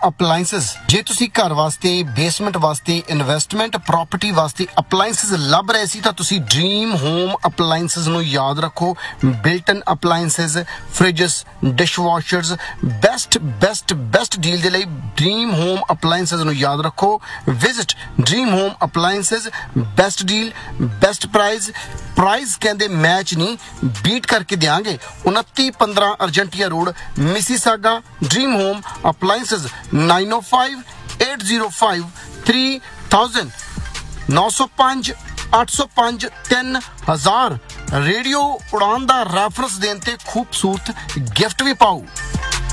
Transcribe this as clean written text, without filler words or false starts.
Appliances ਜੇ ਤੁਸੀਂ ਘਰ ਵਾਸਤੇ ਬੇਸਮੈਂਟ ਵਾਸਤੇ ਇਨਵੈਸਟਮੈਂਟ ਪ੍ਰਾਪਰਟੀ ਵਾਸਤੇ ਅਪਲਾਈਐਂਸਸ ਲੱਭ ਰਹੇ ਸੀ ਤਾਂ ਤੁਸੀਂ ਡ੍ਰੀਮ ਹੋਮ ਅਪਲਾਈਐਂਸਸ ਨੂੰ ਯਾਦ ਰੱਖੋ ਬਿਲਟ-ਇਨ ਅਪਲਾਈਐਂਸਸ ਫ੍ਰਿਜਸ ਡਿਸ਼ਵਾਸ਼ਰਸ ਬੈਸਟ ਡੀਲ ਦੇ ਲਈ ਡ੍ਰੀਮ ਹੋਮ ਅਪਲਾਈਐਂਸਸ ਨੂੰ ਯਾਦ ਰੱਖੋ visit dream home appliances best deal best price ਕਹਿੰਦੇ ਮੈਚ ਨਹੀਂ ਬੀਟ ਕਰਕੇ ਦਿਆਂਗੇ 2915 ਅਰਜੈਂਟੀਆ road Mississauga dream home appliances 9058053000 905 805 3000 radio ਉਡਾਨ ਦਾ ਰੈਫਰੈਂਸ ਦੇਣ ਤੇ ਖੂਬਸੂਰਤ ਗਿਫਟ ਵੀ ਪਾਓ।